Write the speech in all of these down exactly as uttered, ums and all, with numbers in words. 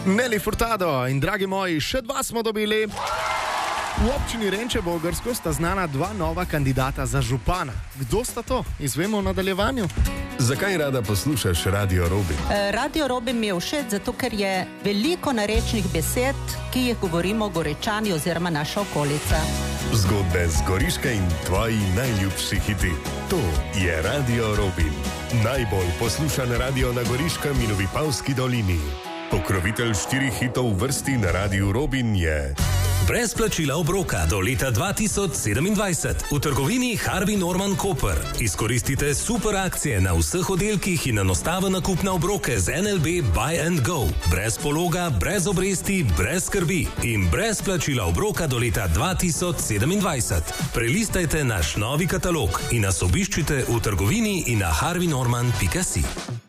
Neli Furtado in dragi moji, še dva smo dobili. V občini Renče Vogrsko sta znana dva nova kandidata za župana. Kdo sta to? Izvemo v nadaljevanju. Zakaj rada poslušaš Radio Robin? Radio Robin mi je všeč, zato ker je veliko narečnih besed, ki jih govorimo Gorečani oziroma naša okolica. Zgodbe z Goriške in tvoji najljubši hiti. To je Radio Robin. Najbolj poslušan radio na Goriškem in v Vipavski dolini. Pokrovitelj štirih hitov v vrsti na Radiu Robin je... Brez plačila obroka do leta dva tisoč sedemindvajset v trgovini Harvey Norman Koper. Izkoristite super akcije na vseh oddelkih in enostaven nakup na obroke z N L B Buy and Go. Brez pologa, brez obresti, brez skrbi in brez plačila obroka do leta dva tisoč sedemindvajset. Prelistajte naš novi katalog in nas obiščite v trgovini in na harvey norman pika si.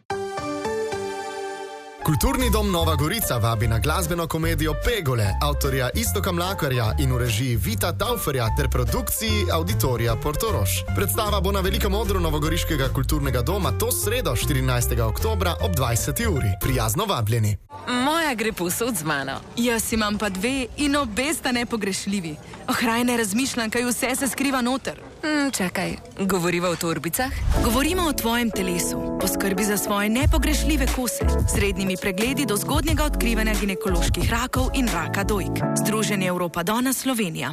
Kulturni dom Nova Gorica vabi na glasbeno komedijo Pegole, avtorja Iztoka Mlakarja in v režiji Vita Tauferja ter produkciji Auditorija Portorož. Predstava bo na velikem odru Novogoriškega kulturnega doma to sredo štirinajstega oktobra ob dvajseti uri. Prijazno vabljeni. Moja gre povsod z mano. Jaz imam pa dve in obe sta nepogrešljivi. Ohraj ne razmišljam, kaj vse se skriva noter. Hmm, čakaj, govoriva o torbicah? Govorimo o tvojem telesu. Poskrbi za svoje nepogrešljive kose. S rednimi pregledi do zgodnjega odkrivanja ginekoloških rakov in raka dojk. Združenje Evropa Dona Slovenija.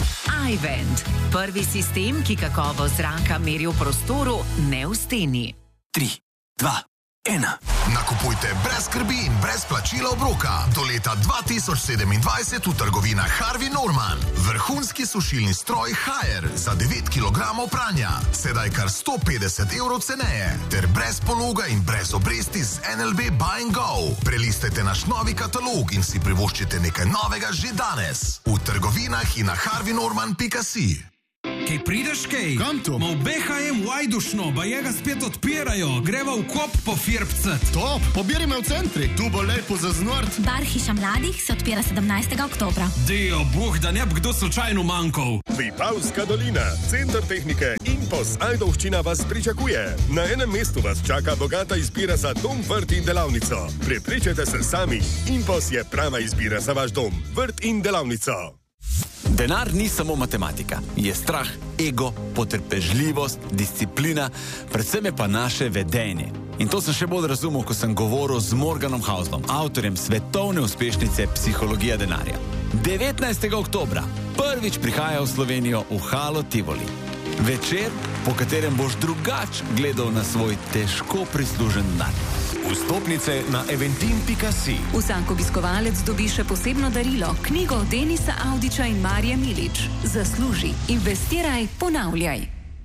iVent. Prvi sistem, ki kakovost zraka meri v prostoru, ne v steni. Tri, dva, ena. Nakupujte brez skrbi in brez plačila obroka. Do leta dva tisoč sedemindvajset v trgovinah Harvey Norman. Vrhunski sušilni stroj Haier za devet kilogramov pranja. Sedaj kar sto petdeset evrov ceneje. Ter brez pologa in brez obresti z N L B Buy and Go. Prelistajte naš novi katalog in si privoščite nekaj novega že danes. V trgovinah in na harvey norman pika si. Kaj prideš kaj? Kam to? Ma v B H M Vajdušno, ba je ga spet odpirajo. Greva v kop po firbcet. Top, pobiri me v centri, tu bo lepo zaznort. Bar Hiša mladih se odpira sedemnajstega oktobra. Dejo, boh, da ne bi kdo slučajno manjkal. Vipavska dolina, center tehnike Impos Ajdovščina vas pričakuje. Na enem mestu vas čaka bogata izbira za dom, vrt in delavnico. Prepričajte se sami, Impos je prava izbira za vaš dom, vrt in delavnico. Denar ni samo matematika. Je strah, ego, potrpežljivost, disciplina, predvsem je pa naše vedenje. In to sem še bolj razumel, ko sem govoril z Morganom Houslom, avtorjem svetovne uspešnice Psihologija denarja. devetnajstega oktobra prvič prihaja v Slovenijo v Halo Tivoli. Večer, po katerem boš drugač gledal na svoj težko prislužen denar. Vstopnice na eventim pika si. Vsak obiskovalec dobi še posebno darilo, knjigo Denisa Avdića in Marije Milič. Zasluži, investiraj, ponavljaj.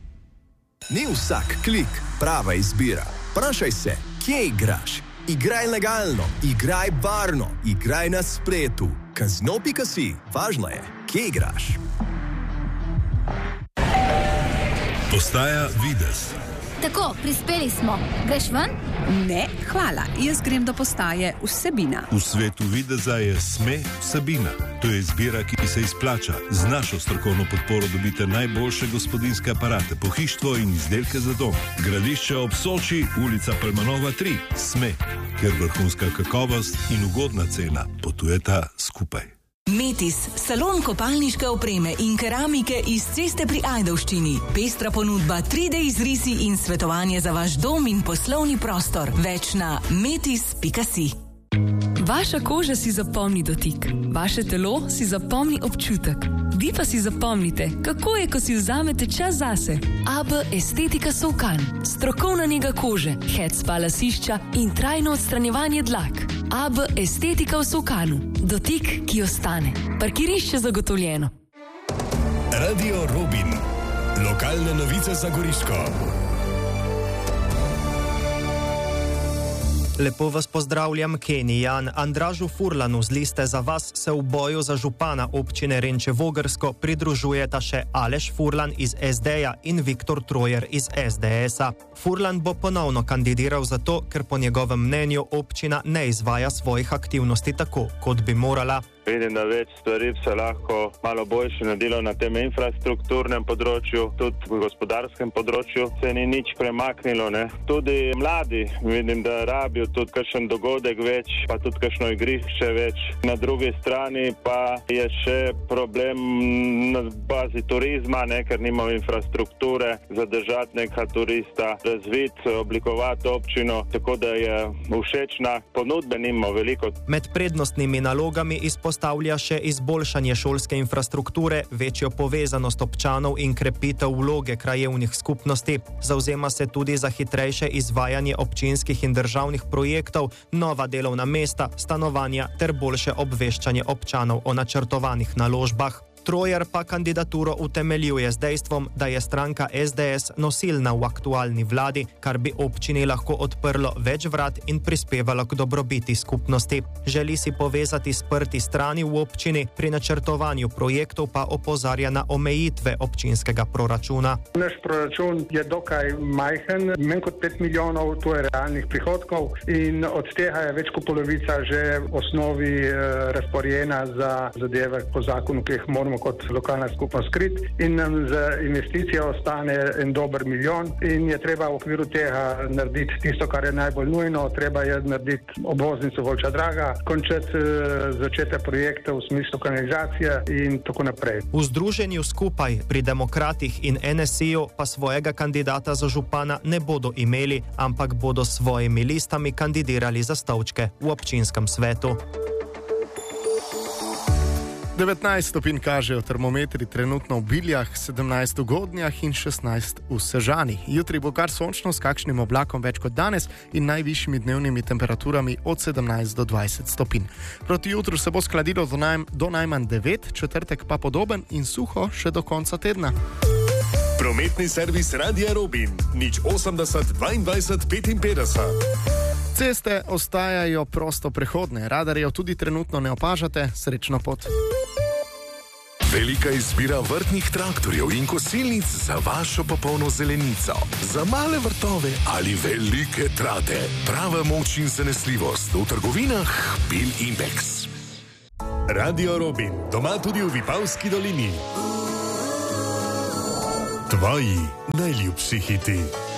Ni vsak klik prava izbira. Vprašaj se, kje igraš? Igraj legalno, igraj varno, igraj na spletu. Kazino pika si, važno je, kje igraš. Postaja Videz. Tako, prispeli smo. Greš ven? Ne, hvala. Jaz grem do postaje Vsebina. V svetu videza je SME Vsebina. To je izbira, ki se izplača. Z našo strokovno podporo dobite najboljše gospodinjske aparate, pohištvo in izdelke za dom. Gradišče ob Soči, ulica Pelmanova tri. SME, kjer vrhunska kakovost in ugodna cena potujeta skupaj. Metis, salon kopalniške opreme in keramike iz Ceste pri Ajdovščini. Pestra ponudba tri D izrisi in svetovanje za vaš dom in poslovni prostor. Več na metis pika si. Vaša koža si zapomni dotik, vaše telo si zapomni občutek. Vi pa si zapomnite, kako je, ko si vzamete čas zase. A B Estetika Solkan. Strokovna njega kože, head spa lasišča in trajno odstranjevanje dlak. A B Estetika v Solkanu. Dotik, ki ostane. Parkirišče zagotovljeno. Radio Robin. Lokalne novice za Goriško. Lepo vas pozdravljam, Kenijan. Andražu Furlanu z liste Za vas se v boju za župana občine Renče Vogrsko pridružujeta še Aleš Furlan iz S D-ja in Viktor Trojer iz S D S-a. Furlan bo ponovno kandidiral zato, ker po njegovem mnenju občina ne izvaja svojih aktivnosti tako, kot bi morala. Vidim, da več stvari se lahko malo boljše naredilo na tem infrastrukturnem področju, tudi v gospodarskem področju se ni nič premaknilo, ne. Tudi mladi, vidim, da rabijo tudi kakšen dogodek več, pa tudi kakšno igrišče več. Na drugi strani pa je še problem na bazi turizma, ne, ker nimamo infrastrukture za držati neka turista, razviti, oblikovati občino, tako da je všečna, ponudbe nimamo veliko. Med prednostnimi nalogami izpostavlja še izboljšanje šolske infrastrukture, večjo povezanost občanov in krepitev vloge krajevnih skupnosti. Zavzema se tudi za hitrejše izvajanje občinskih in državnih projektov, nova delovna mesta, stanovanja ter boljše obveščanje občanov o načrtovanih naložbah. Trojer pa kandidaturo utemeljuje z dejstvom, da je stranka S D S nosilna v aktualni vladi, kar bi občini lahko odprlo več vrat in prispevalo k dobrobiti skupnosti. Želi si povezati sprti strani v občini, pri načrtovanju projektov pa opozarja na omejitve občinskega proračuna. Naš proračun je dokaj majhen, manj kot pet milijonov, to je realnih prihodkov in od tega je več kot polovica že v osnovi eh, razporejena za zadeve po zakonu, ki jih moramo kot lokalna skupnost skrit in nam za investicije ostane en dober milijon in je treba v okviru tega narediti tisto, kar je najbolj nujno, treba je narediti obvoznico Volča Draga, končati uh, začete projekte v smislu kanalizacije in tako naprej. V združenju Skupaj pri Demokratih in N S I-ju pa svojega kandidata za župana ne bodo imeli, ampak bodo s svojimi listami kandidirali za stolčke v občinskem svetu. devetnajst stopinj kažejo termometri trenutno v Biljah, sedemnajst v Godnjah in šestnajst v Sežani. Jutri bo kar sončno s kakšnim oblakom več kot danes in najvišjimi dnevnimi temperaturami od sedemnajst do dvajset stopinj. Proti jutru se bo skladilo do, naj, do najmanj devet, četrtek pa podoben in suho še do konca tedna. Prometni servis Radia Robin, nič osemdeset dvaindvajset petinpetdeset. Ceste ostajajo prosto prehodne, radarjev tudi trenutno ne opažate, srečno pot. Velika izbira vrtnih traktorjev in kosilnic za vašo popolno zelenico. Za male vrtove ali velike trate. Prava moč in zanesljivost v trgovinah Bil Impex. Radio Robin, doma tudi v Vipavski dolini. Tvoji najljubši hiti.